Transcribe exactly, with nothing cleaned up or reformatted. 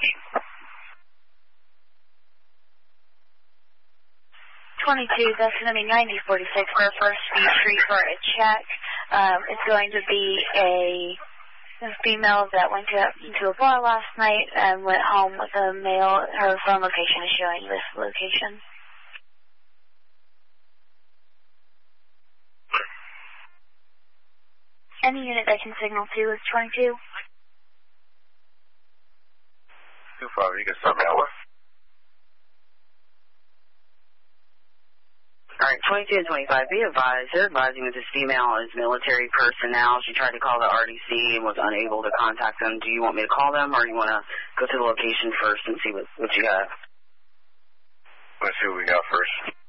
twenty-two, that's going to be ninety forty-six for a First Beach Street for a check. Um, it's going to be a, a female that went to, into a bar last night and went home with a male. Her phone location is showing this location. Any unit that can signal to is twenty-two. two five, you can start me out. Alright, twenty-two and twenty-five, be advised. They're advising that this female is military personnel. She tried to call the R D C and was unable to contact them. Do you want me to call them, or do you want to go to the location first and see what, what you got? Let's see what we got first.